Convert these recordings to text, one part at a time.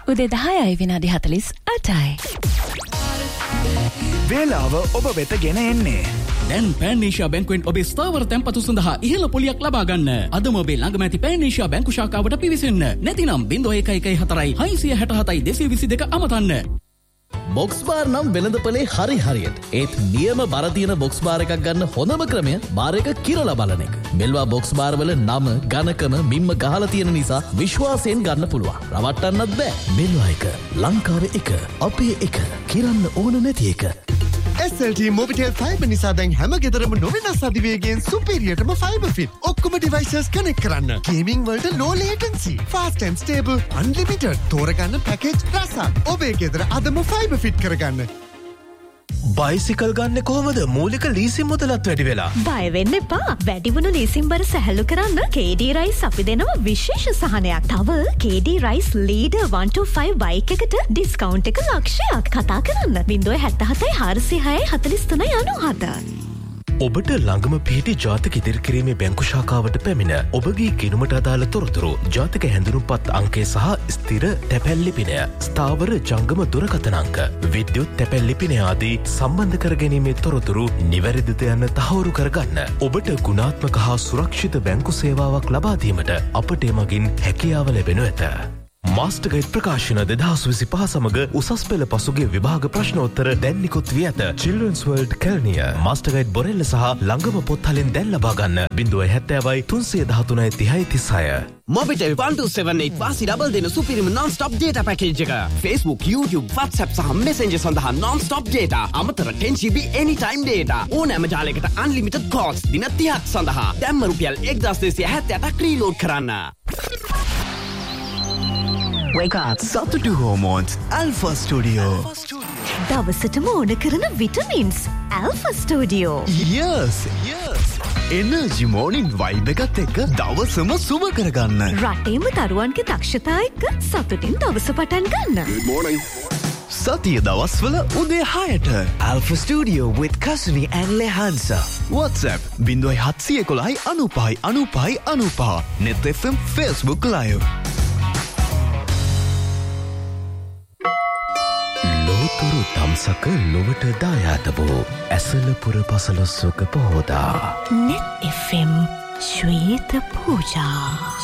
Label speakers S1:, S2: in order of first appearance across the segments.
S1: උදේ 10:48යි.
S2: වේලාව ඔබ වෙත ගෙන එන්නේ.
S3: දැන් පෑනේෂියා බැංකුවෙන් ඔබේ ස්ථාවර තැන්පතු සඳහා ඉහළ පොලියක් ලබා ගන්න. අදම ඔබේ ළඟම ඇති පෑනේෂියා බැංකු ශාඛාවට පිවිසෙන්න. නැතිනම් 0114 667 222 අමතන්න.
S4: බොක්ස් බාර් නම් වෙළඳපොලේ හරියට. ඒත් නියම බර තියෙන බොක්ස් බාර් එකක් ගන්න හොඳම ක්‍රමය බාර් එක කිරලා බලන එක. මෙල්වා බොක්ස් බාර් වල නම, ඝනකම, මිම්ම ගහලා තියෙන නිසා විශ්වාසයෙන් ගන්න පුළුවන්. රවට්ටන්නත් බෑ. මෙල්වා එක, ලංකාවේ එක, අපේ එක, කිරන්න ඕන නැති එක.
S5: SLT Mobitel Fiber නිසා දැන් හැම ගෙදරම නොවෙනස් අධිවේගයෙන් සුපීරියර්ටම ෆයිබර් ෆිට. ඔක්කොම ඩිවයිසස් කනෙක්ට් කරන්න. ගේමින් වලට low latency, fast and stable, unlimited. තෝරගන්න පැකේජ් රසක්. ඔබේ ගෙදර අදම ෆයිබර් ෆිට කරගන්න.
S6: බයිසිකල් ගන්න කොහොමද? මූලික ලීසින් මුදලත් වැඩි වෙලා.
S7: බය වෙන්න එපා. වැඩිවුණු ලීසින් බර සැහැල්ලු කරන්න KD Rice අපි දෙනවා විශේෂ සහනයක්. තව KD Rice Leader 125 බයික් එකට ඩිස්කවුන්ට් එක ලක්ෂයක්. කතා කරන්න 077 406 43 97.
S6: ඔබට ළඟම පිහිටි ජාතික ඉදිරිකිරීමේ බැංකු ශාඛාවට පැමිණ ඔබගේ ගිණුමට අදාළ තොරතුරු, ජාතික හැඳුනුම්පත් අංකය සහ ස්ථිර තැපැල් ලිපිනය, ස්ථාවර ජංගම දුරකථන අංක, විද්‍යුත් තැපැල් ලිපිනය ආදී සම්බන්ධ කර ගැනීමේ තොරතුරු නිවැරදිද යන්න තහවුරු කරගන්න. ඔබට ගුණාත්මක හා සුරක්ෂිත බැංකු සේවාවක් ලබා දීමට අපට එමගින් හැකියාව ලැබෙනු ඇත. මාස්ටර්ගයිඩ් ප්‍රකාශන 2025 සමග උසස් පෙළ පසුගේ විභාග ප්‍රශ්නෝත්තර දැන් නිකුත් වී ඇත. Children's World Kelniya මාස්ටර්ගයිඩ් බොරෙල්ල සහ ළඟම පොත්හලින් දැන් ලබා ගන්න. 070 313 3036.
S8: Mobitel 1278 වාසි ඩබල් දෙන සුපිරිම non-stop data package එක. Facebook, YouTube, WhatsApp සහ Messenger සඳහා non-stop data. අමතර 10GB anytime data. ඕනෑම ජාලයකට unlimited calls දින 30ක් සඳහා. දැන්ම රුපියල් 1278ක් රීලෝඩ් කරන්න.
S2: Wake up. Satutu Hormones Alpha Studio.
S7: දවසටම ඕන කරන vitamins Alpha Studio.
S2: Yes. Energy morning vibe එකත් එක්ක දවසම සුබ කරගන්න.
S7: රටේම දරුවන්ගේ දක්ෂතා එක්ක සතුටින් දවස පටන් ගන්න.
S8: Good morning.
S2: සතිය දවස්වල උදේ 6ට Alpha Studio with Kasuni and Lehansa. WhatsApp 0711 95 95 95. Net FM Facebook Live.
S6: ලෝතුරු දම්සක ලොවට දායාද වූ ඇසලපුර පසළොස්වක පොහෝදා.
S7: Net FM ශ්වේත පූජා.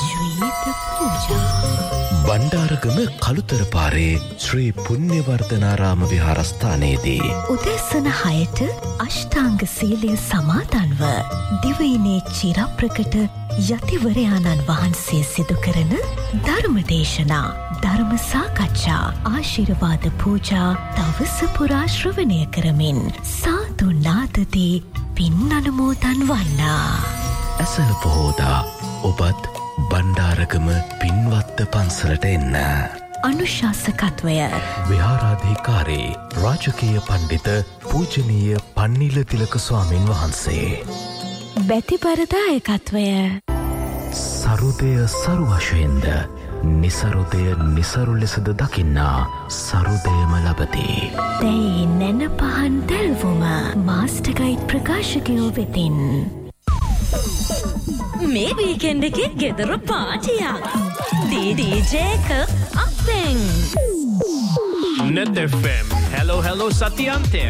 S6: බණ්ඩාරගම කළුතර පාරේ ශ්‍රී පුණ්‍යවර්ධනාරාම විහාරස්ථානයේදී
S7: උදැසන 6ට අෂ්ටාංග සීලය සමාදන්ව දිවයිනේ චිරප්‍රකට යතිවරයාණන් වහන්සේ සිදු කරන ධර්මදේශනා, ධර්ම සාකච්ඡා, ආශිර්වාද පූජා දවස පුරා ශ්‍රවණය කරමින් සාදු නාදදී පින් අනුමෝදන් වන්නා.
S6: ඇසල පොහෝදා ඔබත් බණ්ඩාරගම පින්වත්ත පන්සලට එන්න.
S7: අනුශාසකත්වය
S6: විහාරාධිකාරී රාජකීය පණ්ඩිත පූජනීය පන්නිල තිලක ස්වාමීන් වහන්සේ.
S7: බැතිපරදායකත්වය
S6: සරුදය සරු වශයෙන්ද නිසරුදය නිසරු ලෙසද දකින්නා සරුදයම ලබති.
S7: දැයි නැන පහන් දැල්වුම මාස්ටර්ගයිඩ් ප්‍රකාශකයෝ වෙතින්. මේ වීකෙන්ඩ් එකේ ගෙදර පාටියක්. DJ අපෙන්
S9: Net FM. Hello Satyante.